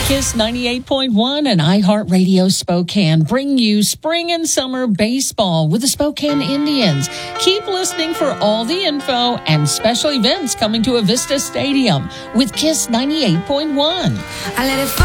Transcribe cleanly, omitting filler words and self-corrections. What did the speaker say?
Kiss 98.1 and iHeartRadio Spokane bring you spring and summer baseball with the Spokane Indians. Keep listening for all the info and special events coming to Avista Stadium with Kiss 98.1. I let it fall.